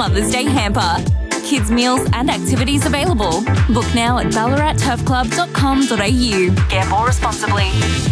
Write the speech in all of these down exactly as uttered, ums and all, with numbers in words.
Mother's Day hamper. Kids meals and activities available. Book now at ballarat turf club dot com dot a u. Gamble responsibly.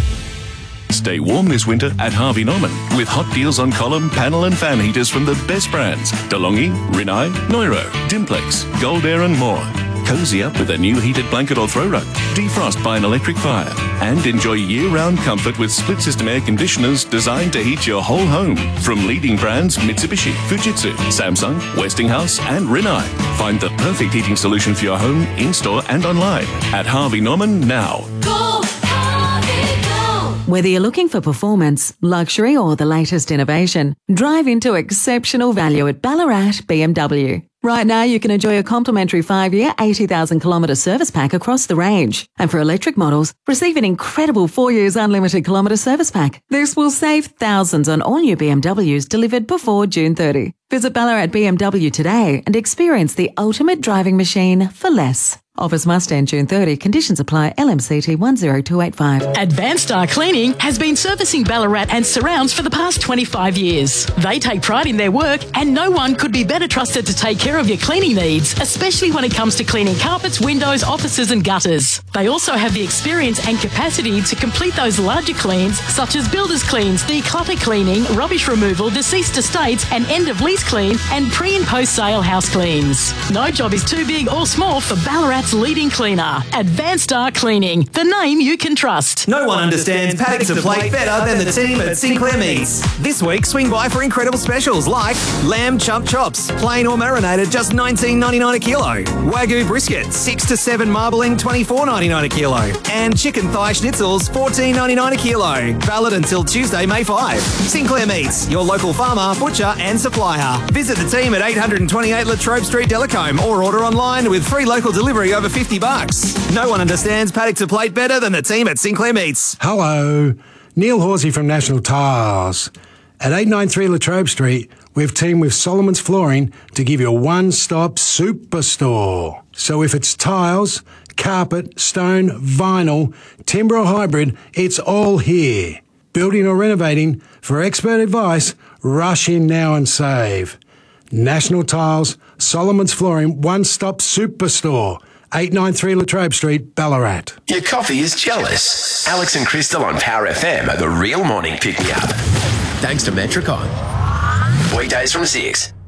Stay warm this winter at Harvey Norman with hot deals on column, panel and fan heaters from the best brands. DeLonghi, Rinnai, Neuro, Dimplex, Gold Air and more. Cozy up with a new heated blanket or throw rug. Defrost by an electric fire. And enjoy year-round comfort with split-system air conditioners designed to heat your whole home. From leading brands Mitsubishi, Fujitsu, Samsung, Westinghouse and Rinnai. Find the perfect heating solution for your home, in-store and online at Harvey Norman now. Go, Harvey, go! Whether you're looking for performance, luxury or the latest innovation, drive into exceptional value at Ballarat B M W. Right now, you can enjoy a complimentary five-year, eighty thousand kilometre service pack across the range. And for electric models, receive an incredible four years unlimited kilometre service pack. This will save thousands on all new B M Ws delivered before June thirtieth. Visit Ballarat B M W today and experience the ultimate driving machine for less. Offers must end June thirtieth. Conditions apply. L M C T one zero two eight five. Advanced Star Cleaning has been servicing Ballarat and surrounds for the past twenty-five years. They take pride in their work and no one could be better trusted to take care of your cleaning needs, especially when it comes to cleaning carpets, windows, offices and gutters. They also have the experience and capacity to complete those larger cleans such as builders cleans, declutter cleaning, rubbish removal, deceased estates and end of lease clean and pre and post sale house cleans. No job is too big or small for Ballarat's leading cleaner. Advanced Star Cleaning, the name you can trust. No one understands paddock to plate better than the team at Sinclair Meats. This week, swing by for incredible specials like lamb chump chops, plain or marinated, just nineteen ninety-nine a kilo. Wagyu brisket, six to seven marbling, twenty-four ninety-nine a kilo. And chicken thigh schnitzels, fourteen ninety-nine a kilo. Valid until Tuesday, May fifth. Sinclair Meats, your local farmer, butcher and supplier. Visit the team at eight twenty-eight Latrobe Street, Delacombe, or order online with free local delivery over fifty bucks. No one understands paddock to plate better than the team at Sinclair Meats. Hello, Neil Horsey from National Tiles. At eight ninety-three Latrobe Street, we've teamed with Solomon's Flooring to give you a one-stop superstore. So if it's tiles, carpet, stone, vinyl, timber or hybrid, it's all here. Building or renovating, for expert advice, rush in now and save. National Tiles, Solomon's Flooring, one-stop superstore. eight ninety-three Latrobe Street, Ballarat. Your coffee is jealous. Alex and Crystal on Power F M are the real morning pick-me-up. Thanks to Metricon. Weekdays from six.